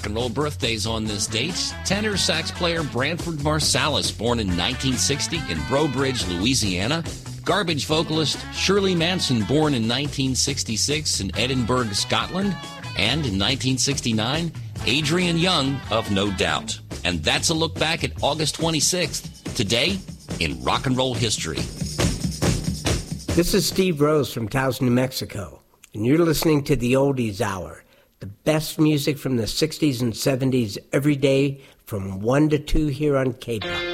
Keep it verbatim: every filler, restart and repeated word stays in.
rock and roll birthdays on this date. Tenor sax player Branford Marsalis, born in nineteen sixty in Breaux Bridge, Louisiana. Garbage vocalist Shirley Manson, born in nineteen sixty-six in Edinburgh, Scotland. And in nineteen sixty-nine, Adrian Young of No Doubt. And that's a look back at August twenty-sixth, today in rock and roll history. This is Steve Rose from Taos, New Mexico, and you're listening to the Oldies Hour, the best music from the sixties and seventies every day from one to two here on K-Pop.